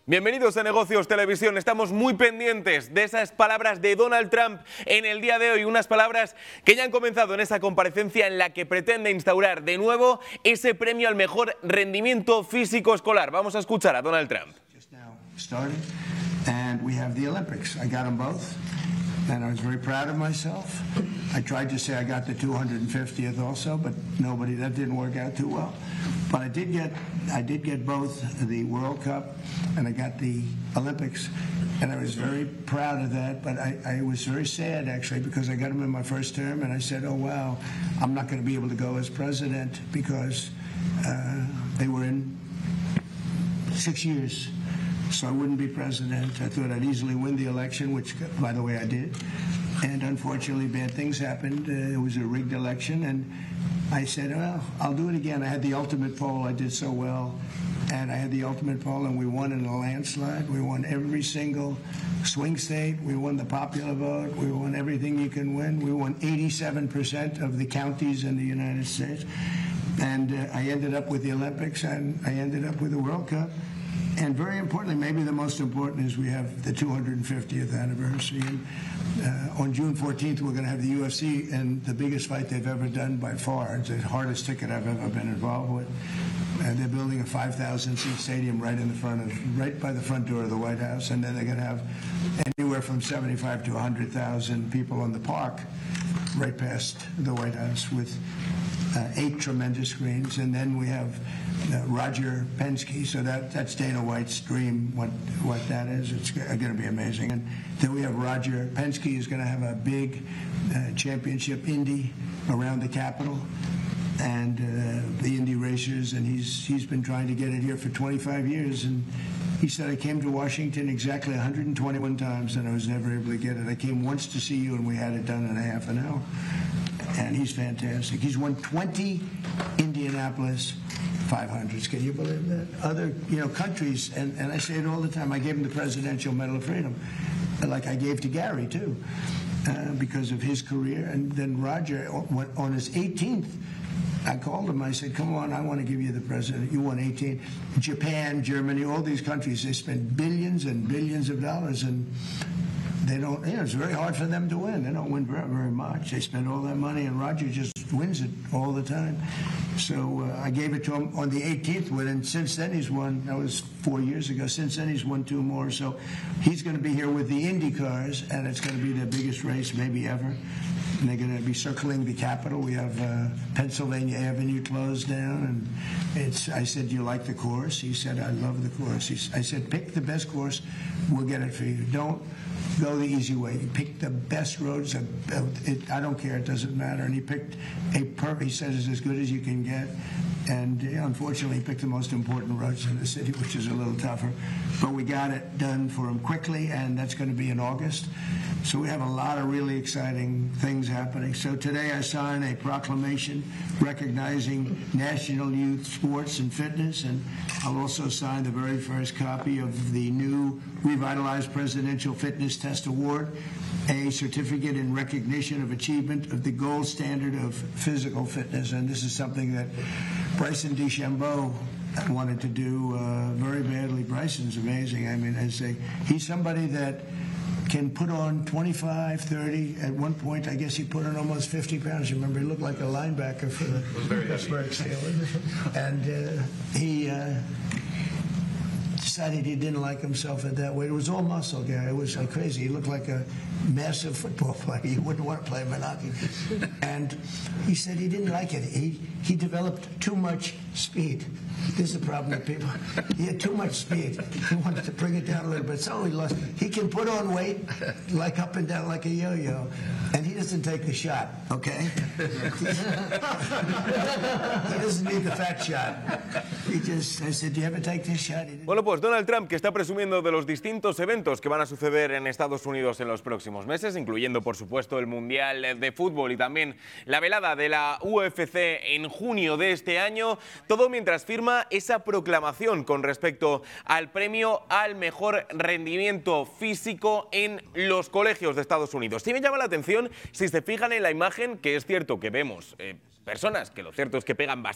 Bienvenidos a Negocios Televisión. Estamos muy pendientes de esas palabras de Donald Trump en el día de hoy, unas palabras que ya han comenzado en esa comparecencia en la que pretende instaurar de nuevo ese premio al mejor rendimiento físico escolar. Vamos a escuchar a Donald Trump. And I was very proud of myself. I tried to say I got the 250th also, but that didn't work out too well. But I did get both the World Cup and I got the Olympics, and I was very proud of that. But I was very sad actually because I got them in my first term, and I said, "Oh wow, I'm not going to be able to go as president because they were in 6 years." So I wouldn't be president. I thought I'd easily win the election, which, by the way, I did. And unfortunately, bad things happened. It was a rigged election. And I said, well, I'll do it again. I had the ultimate poll. I did so well. And I had the ultimate poll, and we won in a landslide. We won every single swing state. We won the popular vote. We won everything you can win. We won 87% of the counties in the United States. And I ended up with the Olympics, and I ended up with the World Cup. And very importantly, maybe the most important, is we have the 250th anniversary. And on June 14th, we're going to have the UFC, and the biggest fight they've ever done by far. It's the hardest ticket I've ever been involved with. And they're building a 5,000-seat stadium right by the front door of the White House. And then they're going to have anywhere from 75 to 100,000 people on the park right past the White House with 8 tremendous screens. And then we have Roger Penske, so that's Dana White's dream, what that is. It's going to be amazing. And then we have Roger Penske is going to have a big championship Indy around the Capitol, and the Indy racers, and he's been trying to get it here for 25 years, and he said, I came to Washington exactly 121 times, and I was never able to get it. I came once to see you, and we had it done in a half an hour. And he's fantastic. He's won 20 Indianapolis 500s. Can you believe that? Other, countries, and I say it all the time, I gave him the Presidential Medal of Freedom, like I gave to Gary, too, because of his career. And then Roger, on his 18th, I called him. I said, come on, I want to give you the president. You won 18. Japan, Germany, all these countries, they spend billions and billions of dollars, and they don't, it's very hard for them to win. They don't win very, very much. They spend all that money, and Roger just wins it all the time. So I gave it to him on the 18th win, and since then he's won, that was 4 years ago, since then he's won 2 more. So he's going to be here with the Indy cars, and it's going to be their biggest race maybe ever. And they're going to be circling the Capitol. We have Pennsylvania Avenue closed down, and I said, do you like the course? He said, I love the course. I said, pick the best course, we'll get it for you. Don't go the easy way. You pick the best roads. I don't care. It doesn't matter. And he picked he said it's as good as you can get. And unfortunately, he picked the most important roads in the city, which is a little tougher. But we got it done for him quickly, and that's going to be in August. So we have a lot of really exciting things happening. So today I signed a proclamation recognizing National Youth Sports and Fitness, and I'll also sign the very first copy of the new Revitalized Presidential Fitness Test Award, a certificate in recognition of achievement of the gold standard of physical fitness. And this is something that Bryson DeChambeau wanted to do very badly. Bryson's amazing. I mean, he's somebody that can put on 25, 30. At one point, I guess he put on almost 50 pounds. You remember, he looked like a linebacker for the Pittsburgh Steelers. And he decided he didn't like himself at that weight. It was all muscle, Gary. It was like crazy. He looked like a massive football player. He wouldn't want to play Monopoly. And he said he didn't like it. He developed too much speed. This is the problem with people. He had too much speed. He wanted to bring it down a little bit. So he lost. He can put on weight like up and down like a yo-yo. And he doesn't take the shot, okay? He doesn't need the fat shot. I said, do you ever take this shot? Bueno, pues Donald Trump, que está presumiendo de los distintos eventos que van a suceder en Estados Unidos en los próximos meses, incluyendo, por supuesto, el Mundial de Fútbol y también la velada de la UFC en junio de este año, todo mientras firma esa proclamación con respecto al premio al mejor rendimiento físico en los colegios de Estados Unidos. Sí me llama la atención, si se fijan en la imagen, que es cierto que vemos personas que lo cierto es que pegan bastante